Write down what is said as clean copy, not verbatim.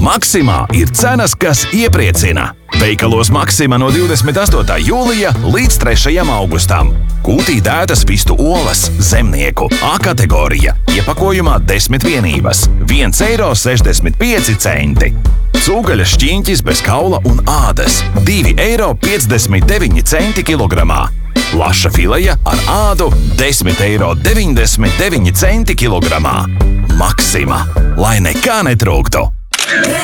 Maksimā ir cenas, kas iepriecina. Veikalos Maksima no 28. jūlija līdz 3. augustam. Kūtī dētas vistu olas, zemnieku, A kategorija, iepakojumā 10 vienības, 1,65 eiro. Cūgaļas šķiņķis bez kaula un ādas, 2,59 eiro kilogramā. Laša fileja ar ādu, 10,99 eiro kilogramā. Maksima, lai nekā netrūktu!